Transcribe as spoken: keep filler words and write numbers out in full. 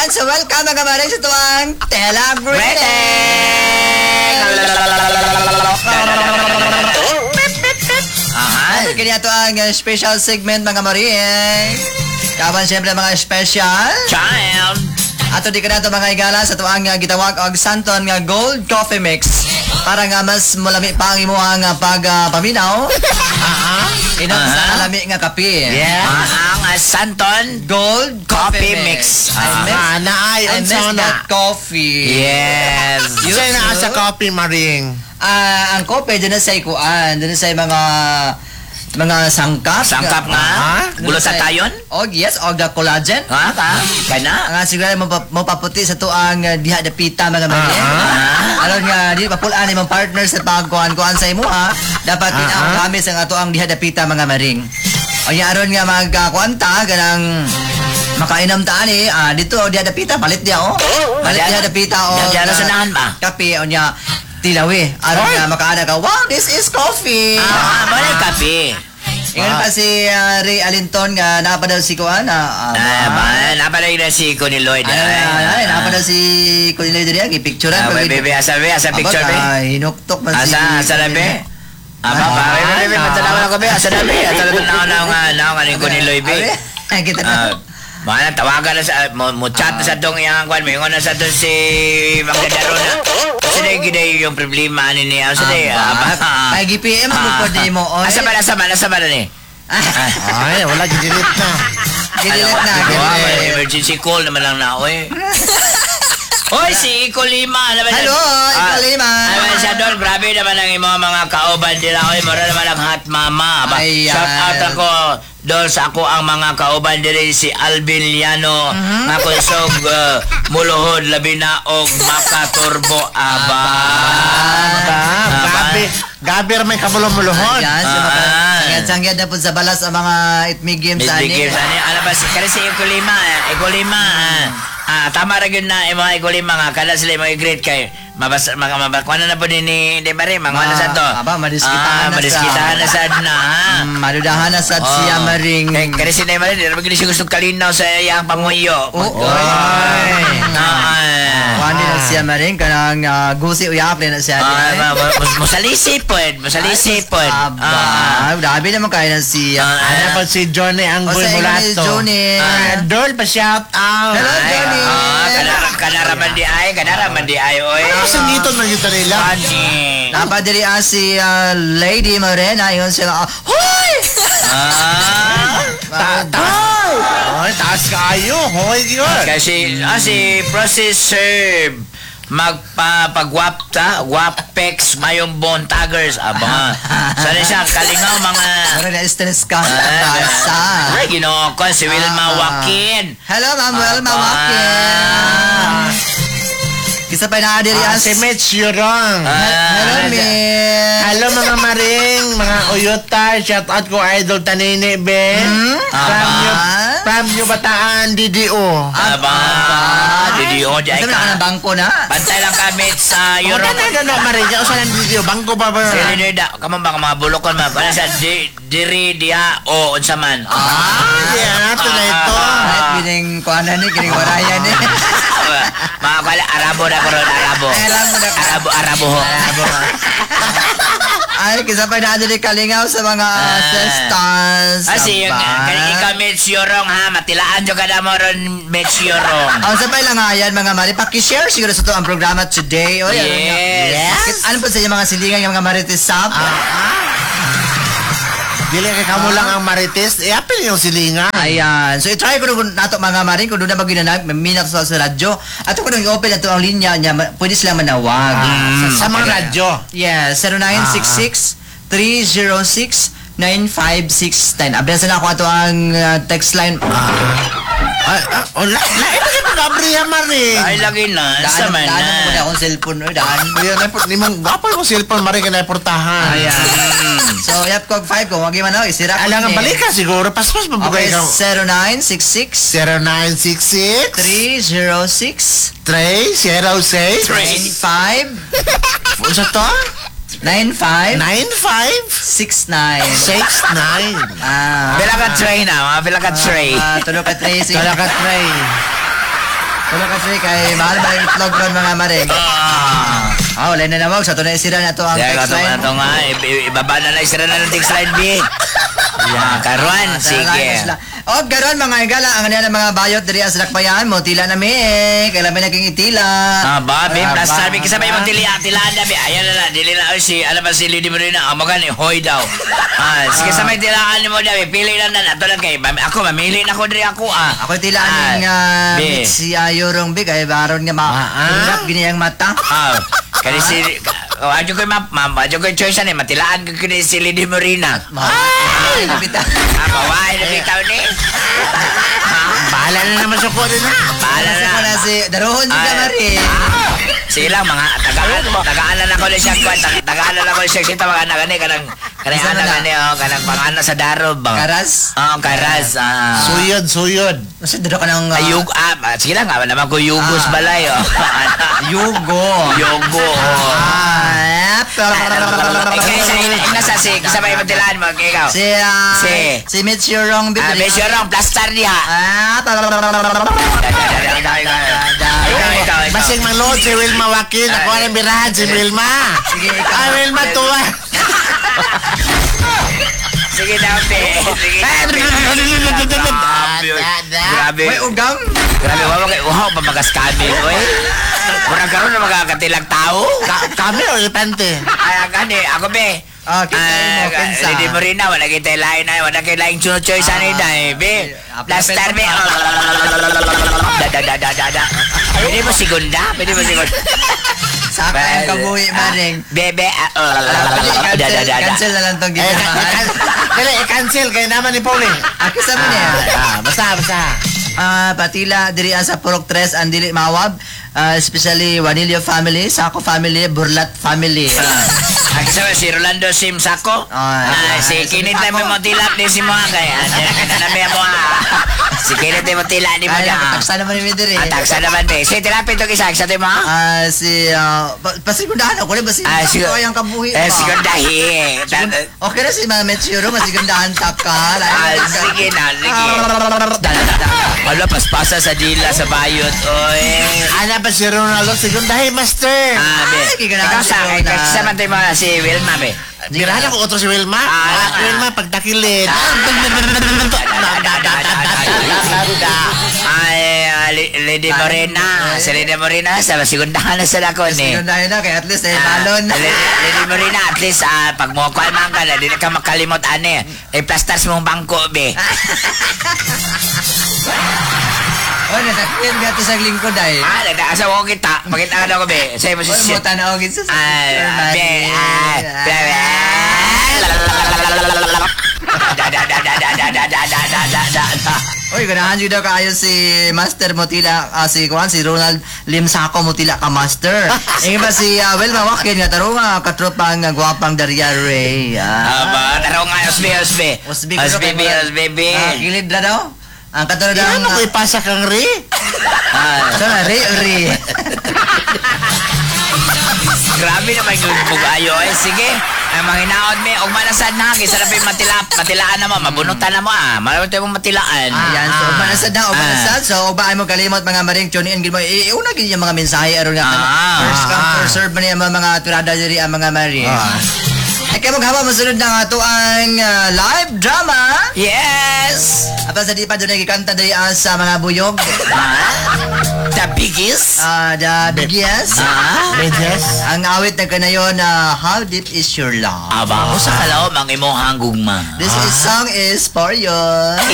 Ayan, so welcome mga maring sa tuwang Telebriefing! Aha, kanya ito ang uh, special segment mga maring. Kaban siyempre mga special Child. ato di ka na ito mga igala sa tuwang uh, gitawag og Santon nga Gold Coffee Mix para nga mas malami pa ang imo ang uh, pag uh, paminaw. Aha. Inom uh-huh. sa alami nga kape. Yeah. Ang uh, Santon Gold Coffee, Coffee Mix. I miss, Ah, naay, I miss unsa na? that coffee. Yes. You Say na too? sa coffee, Maring. Ah, ang kope dyan na sa ikuan, dyan na sa mga mga sangkap. Sangkap nga. Ha? Gulo sa tayon. Og yes, og the collagen. Ha? Ka? Kana? Nga siguro mo pa- mo paputi sa tuang uh, diha da pita mga mali. Ah. Aron nga di papulaan imong partner sa pagkuan-kuan sa imo ha. Dapat Ah, tinaw ah. kami sa ato ang diha da pita mga maring. O ya aron nga magkakuan ta ganang makainom ta ani ah, dito diha da pita palit dia oh. Palit diha da pita o. Diha sa sanahan ba? Kape o nya tilawi. Aron nga makaana ka, wow, this is coffee. Ah, balik kape. Ingon pa si uh, Ray Alinton nga napadal si Kuan ah. Ah, ba, napalay na si Connie Lloyd. Ay, ay, napadal si Kuan Lloyd diya gipicturean Ah, pag bebe, asa be, asa picture be. Ay, hinuktok man si Asa, asa na be? Aba, ba, bebe, bebe, matalaw na ko be, asa na be, asa na na na nga, na nga ni Connie Lloyd be. Ay, kita Ah, na. mana tawagan na sa mo, mo chat na sa dong yang kwan, mo na sa dong si Magdadaro na. Kasi na gina yung problema ni niya. Kasi na, Ay, G P M mo po di mo. oy. asa ba, asa ba, asa ba na ni? Ay, wala, gidilit na. Ginilit na, Ano, ginilit. emergency call naman lang na, oy. Oy, si Iko Lima naman. Hello, Iko Lima. Ay, man siya doon, grabe naman ang imo mga kauban nila. Oy, mura naman ang hot mama. Ba, Ayan. shout out ako doon sa ako ang mga kauban diri si Alvin Liano. Mhm. Ako isog uh, muluhod labi na og makaturbo aba. Ah, gabi, gabi may kabulong-muluhon. Ayan, so Ah. maka- sangyad-sangyad na po sa balas ang mga itmig games Miss Big ani. Games ani ano ba si kasi si Iko Lima, eh, Iko Lima. Ah, tama ra gyud na imo Iko Lima nga kada sila mo i-great kay mabas mga mabakwan na po ni ni de bare mga ano sa to. Aba, madiskitahan Ah, na sa- madiskitahan na sad na. ha? Mm, madudahan na sa Oh. siya maring. Kay kasi si Neymar din, naman siya gusto kalinaw sa iyang panguyo. Oo. Ay. Kuan din na siya maring kanang uh, gusi uyap na siya. Ay, musalisi pod, musalisi pod. Aba, dabi naman kaya na siya. Ano pa si Johnny ang O sa inyo ni Mulato? Johnny. Ah, Dol pa shout out. Hello, Johnny. Kanaraman di ay, kanaraman di ay, oy. Ano sa ngiton man yun nila? Ani. Napadiri ang si uh, Lady Morena. Yun siya. Uh, Hoy! Ah. Ta- taas. Ay, taas kayo. Hoy, yun. Kasi ah, si Processor magpapagwapta, wapex, mayong bontaggers. Aba, sana siya, kalingaw mga... Pero na-stress ka. Ay, Basa. Ay, ginoo ko, si Wilma Ah. Joaquin. Hello, Ma'am Wilma Aba. Joaquin. Kisa pa na diri Ah, as. si Mitch Yurong. Hello, Mitch. Hello mga maring, mga uyota, shout out ko Idol Tanini be. Hmm? From Aba. you, from you Bataan, D D O. Aba, didi o, jay Kasi na ka ng ka. bangko na. Bantay lang kami sa Euro. Europe. Ano na maring, ako saan ang D D O, bangko pa ba? Sili nyo da, kamang baka mga bulokon mga. Kaya sa di, diri, dia, o, unsa man. Ah, yan natin na ito. Kahit gining kuanan ni, gining warayan ni. Mga kala, Arabo na ko ron, Arabo. Arabo na ka. Arabo, Arabo ho. Ay, kisa pa na diri kalingaw sa mga uh, sisters. Kasi yung, kani ikaw, Mitch Yorong, ha? Matilaan nyo ka na mo ron, Mitch Yorong. Ang sabay lang nga yan mga mari. Paki-share siguro sa ito ang programa today. Oy, ano nga? Yes. Bakit- Ano po sa inyo mga silingan yung mga marites sab? Dili kay kamo lang ang marites, eh apil yung silingan. Ayan. So, i-try ko nung nato mga maring kung doon na maginanag, may minat sa, sa radyo. At kung nung i-open na ito ang linya niya, ma- pwede silang manawag. Ah, sa, sa mga radyo. Yes, zero nine six six, three zero six, nine five six nine. Abiyasan na ako ato ang uh, text line. Ay, ah, oh, la, la, ito kayo mag-abriya maring. Ay, lagi na. Daan, Sa man daan mo na na. akong cellphone. Oy, daan. Ayan, ay, ni mong gwapo yung cellphone maring ka na portahan. Ayan. So, yap kog five kung wag man ako, isira ko. Alangan ni- balikan siguro, paspas mabugay Okay, ka. zero nine six six, zero nine six six, three zero six, three zero six, nine five unsa to? nine five nine five six nine. six nine. Ah. Pila ka tray na, mga pila ka tray. Ah, tulog ka Tracy. Kala ka tray. Tulo ka three kay mahal ba yung itlog ron mga maring. Ah. Ah, wala na namog. Sa tunay sira na to ang Kaya text ka line. ito nga, i- i- ibaba na lang sila na ng text line, B. Yeah, karuan, Ah, sige. salamat sila. O, garon mga igala, ang kanila mga bayot diri sa Lakbayan, mo tila na mi, eh. Kailan may naging itila. Ah, ba, B, Ah, plus ba, sabi, kasabay ba. mong tili, tilaan na, B. Ayan na lang, dili na, ay, si, ano ba si Lady Marina, ang mga ni, hoy daw. Ah, sige, sabay tilaan mo daw, B. Pili lang na, ato lang kay, mam- ako, mamili na ko diri ako, ah. Ako tila Ah, ning uh, B. si uh, Yorong Big, ay baron nga ma, Ah, ah. ulap gini ang mata. Ah, kani si, oh, adyo ko, ma'am, ma'am, adyo ko choice na, matilaan ko kini si Lady Marina. Ay, napita. Ah, baway, nabitaw ni. Bahala na naman sa ko din ha. Bahala Kasi ko na na. si Darohon si Ay. Kamarin. Sila mga tagaan tagaanan ako ni siya kwan tagaanan ako ni siya kita mga anak ni kanang kanang Isa na anak na. ni oh kanang pangana sa darob ba Karas. oh karas ah Suyod, suyod. Kasi daro ka ng uh, ayug ah ah, sige lang ah naman ko yugos Ah. balay oh Yugo. yogo Ah, ikay sa ina sa si kasabay matilaan mo ikaw Si, uh, Si. si Mitch Yorong Big. ah besyo rong plastar diha Ah, ikaw ikaw Basing malood si Wilma Wakil. Ako ang birahan si Wilma. Sige, ikaw. Ah, Wilma tuwa. sige daw te sige grabe May ugam. grabe wawa kay wow pamagas kami oy murag karon na magakatilag tao Ka- Kami o ipante? ay gani ako be Ah, kita mo, kinsa. Hindi mo rin na, wala kita lain na, wala kita lain chino choice Ah, ani dai, be. ah, Plaster be. ah. Da da da da da da. Pwede mo segunda, pwede mo segunda. Saka ang kabuhi maring. Bebe. Pwede, Da da cancel, da da. cancel na lang tong Eh, ginawa. Dali, i-cancel kayo naman ni Pauline. Ako sa man eh. Ah, basta, basta. Ah, patila diri sa Purok Tres ang dili mawab, ah, especially Vanilio family, Sako family, Burlat family. Ang sa si Rolando Sim Sako. Ah, Ah, si ah, Kinit Sako. na mo tilap ni si mga kay. Ano na mo ah. Si Kinit mo tilap ni mo Ay, na. taksa naman ni diri. Atak sa naman be. Si tilapin to kisa sa mo. Ah, si uh, pasigundahan ako ni basi. Ah, si sigur- ang kabuhi. Eh, ba? sigundahi. Okay na si Mama Chiro, masigundahan takal. Ah, sige na, sige. Wala, paspasa sa dila sa bayot, oy. Ana pa si Ronaldo, segundahi, master. Ah, be. Ay, giganahan Ikaw sa si akin, Rona. kasama tayo mga si Wilma, be. Birahan ako otro si Wilma. Ah, Ah, ah. Wilma, pagdakilid. Ay, ah, Li- Lady Morena. Si Lady Morena, sa sigundahan na sa dako ni. Sigundahan na, kaya at least eh, Ah, balon. Lady Lady Morena, at least, ah, pag mo kuhan man ka na, di na ka makalimot, ane. Eh, plastas mong bangko, be. Oh, natakyan ka to sa lingkod ay. Ah, nagdaasaw ko kita. Makita ka na ko, be. Sa'yo mo si Oy, mo tanawagin sa Ay, be, ah, be, be. Da, da, da, da, da, da, da, da, da, da, da, da, da. Oy, ganahan jud daw kaayo si Master Motila, ah, si Juan, si Ronald Limsako Motila ka Master. Ingon ba si uh, well mawakin nga taro nga katropang nga gwapang Daria Ray. Ah, Aba, taro nga, osbe, osbe. Osbe, Osbe, be, osbe, be. Ah, kilid na daw. Ang katulad Ano ng ko ipasa kang ri? Ah, so na Ray Ray. grabe naman yung bugayo, eh. Sige, ang mga hinaot me, og manasad na, kisa na matilap, matilaan na mo, mabunutan na mo, ah. Maraming tayo mong matilaan. Ayan, so Ah. manasad na, o Ah. manasad. So, og ba ay mo kalimot mga maring tune in gid mo. Iuna gid yung mga mensahe aron nga Ah. first come Ah. first serve man yung mga turada diri ang mga maring. Ah. Ay kay maghawa masunod na nga to ang ah, live drama. Yes! Apa sa di pa doon nagkikanta diri ah, sa mga buyog. Ah? The biggest? Ah, the biggest. Ah? Medyas? Ang awit na kanayon na How Deep Is Your Love. Aba, ako sa kalao, mang imong hanggugma. This is song is for you.